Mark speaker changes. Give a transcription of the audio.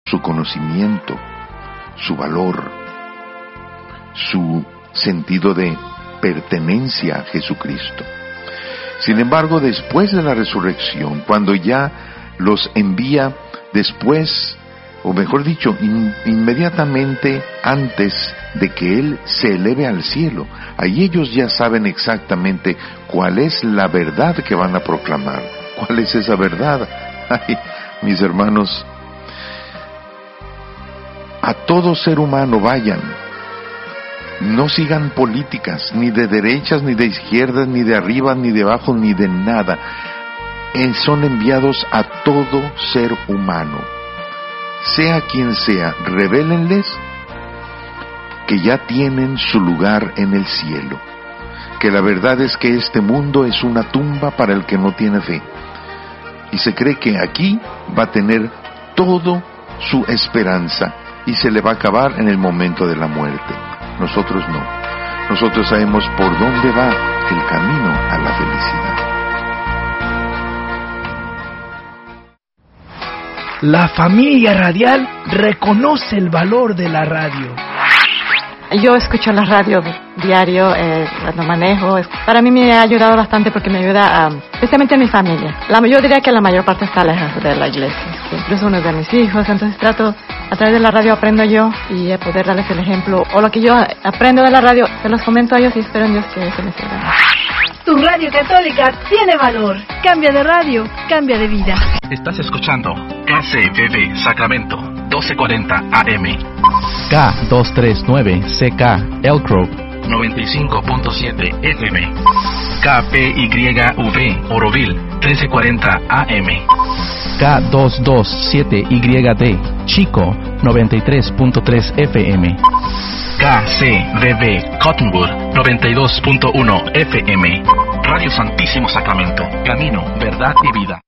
Speaker 1: su conocimiento, su valor, su sentido de pertenencia a Jesucristo. Sin embargo, después de la resurrección, cuando ya los envía después, o mejor dicho, inmediatamente antes de que Él se eleve al cielo, ahí ellos ya saben exactamente cuál es la verdad que van a proclamar. ¿Cuál es esa verdad? Ay, mis hermanos, a todo ser humano vayan. No sigan políticas, ni de derechas, ni de izquierdas, ni de arriba, ni de abajo, ni de nada. Son enviados a todo ser humano. Sea quien sea, revélenles que ya tienen su lugar en el cielo. Que la verdad es que este mundo es una tumba para el que no tiene fe. Y se cree que aquí va a tener todo su esperanza y se le va a acabar en el momento de la muerte. Nosotros no. Nosotros sabemos por dónde va el camino a la felicidad.
Speaker 2: La familia radial reconoce el valor de la radio.
Speaker 3: Yo escucho la radio diario cuando manejo. Para mí me ha ayudado bastante porque me ayuda especialmente a mi familia. Yo diría que la mayor parte está lejos de la iglesia, incluso uno de mis hijos. Entonces trato, a través de la radio aprendo yo y a poder darles el ejemplo. O lo que yo aprendo de la radio, se los comento a ellos y espero en Dios que eso me sirva.
Speaker 4: Tu radio católica tiene valor. Cambia de radio, cambia de vida.
Speaker 5: Estás escuchando KCBB Sacramento, 1240 AM.
Speaker 6: K239CK Elk Grove,
Speaker 5: 95.7 FM. KPYV Oroville, 1340 AM.
Speaker 6: K227YD Chico, 93.3 FM.
Speaker 5: KCBB Cottonwood, 92.1 FM. Radio Santísimo Sacramento, camino, verdad y vida.